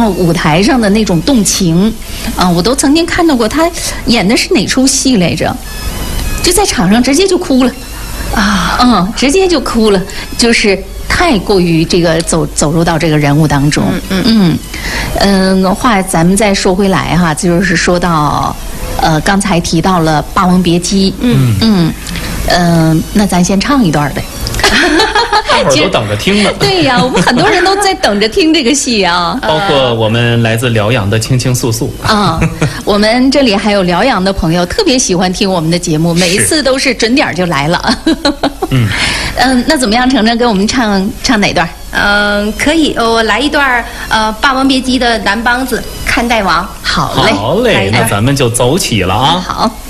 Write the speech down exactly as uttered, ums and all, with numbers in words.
到舞台上的那种动情，啊，我都曾经看到过他演的是哪出戏来着，就在场上直接就哭了，啊，嗯，直接就哭了，就是太过于这个走走入到这个人物当中。嗯嗯嗯，话咱们再说回来哈，就是说到，呃，刚才提到了《霸王别姬》，嗯嗯嗯、呃，那咱先唱一段呗。 大伙儿都等着听呢。 对呀，我们很多人都在等着听这个戏啊。 包括我们来自辽阳的青青素素啊，我们这里还有辽阳的朋友特别喜欢听我们的节目，每一次都是准点就来了。嗯嗯，那怎么样，程程给我们唱唱哪段？ 嗯，可以，我来一段呃《霸王别姬》的南梆子《看大王》。 好嘞， 好嘞，那咱们就走起了啊。 好。